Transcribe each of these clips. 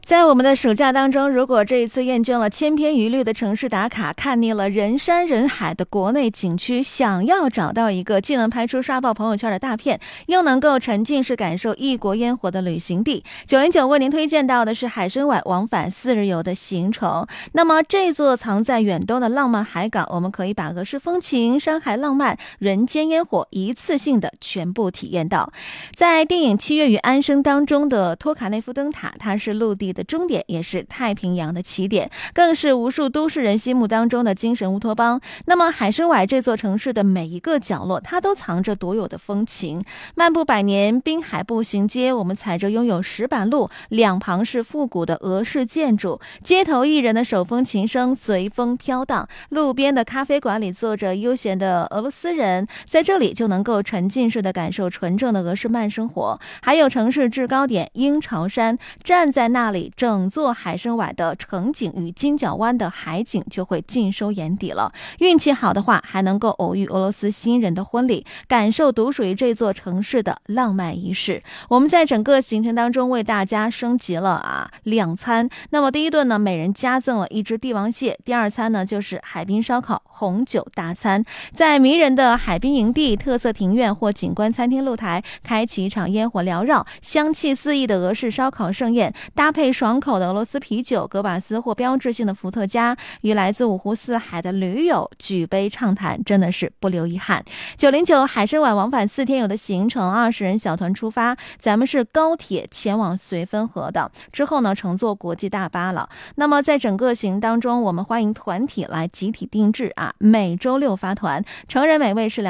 在我们的暑假当中，如果这一次厌倦了千篇一律的城市打卡，看腻了人山人海的国内景区，想要找到一个既能拍出刷爆朋友圈的大片，又能够沉浸式感受异国烟火的旅行地，909为您推荐到的是海参崴往返4日游的行程。那么这座藏在远东的浪漫海港，我们可以把俄式风情、山海浪漫、人间烟火一次性的全部体验到。在电影《七月与安生》当中的托卡内夫灯塔，它是陆地的终点，也是太平洋的起点，更是无数都市人心目当中的精神乌托邦。那么海参崴这座城市的每一个角落，它都藏着独有的风情。漫步百年滨海步行街，我们踩着拥有石板路，两旁是复古的俄式建筑，街头艺人的手风琴声随风飘荡，路边的咖啡馆里坐着悠闲的俄罗斯人，在这里就能够沉浸式的感受纯正的俄式慢生活。还有城市制高点鹰巢山，站在那里，整座海参崴的城景与金角湾的海景就会尽收眼底了。运气好的话，还能够偶遇俄罗斯新人的婚礼，感受独属于这座城市的浪漫仪式。我们在整个行程当中为大家升级了2餐。那么第一顿呢，每人加赠了1只帝王蟹；第二餐呢，就是海滨烧烤、红酒大餐。在迷人的海滨营地、特色庭院或景观餐厅露台，开启一场烟火缭绕、香气四溢的俄式烧烤盛宴，搭配爽口的俄罗斯啤酒、格瓦斯或标志性的伏特加，与来自五湖四海的驴友举杯畅谈，真的是不留遗憾。909海参崴往返4天游的行程，20人小团出发，咱们是高铁前往绥芬河的，之后呢乘坐国际大巴了。那么在整个行当中，我们欢迎团体来集体定制每周6发团，成人每位是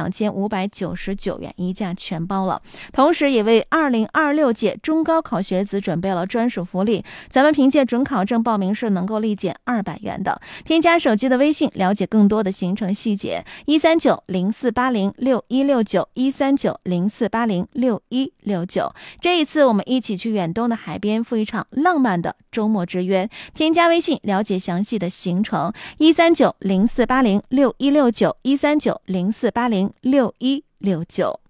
2599元，一价全包了。同时也为2026届中高考学子准备了专属福利，咱们凭借准考证报名是能够立减200元的。添加手机的微信了解更多的行程细节，13904806169，13904806169。这一次我们一起去远东的海边赴一场浪漫的周末之约，添加微信了解详细的行程，13904806169，13904806169。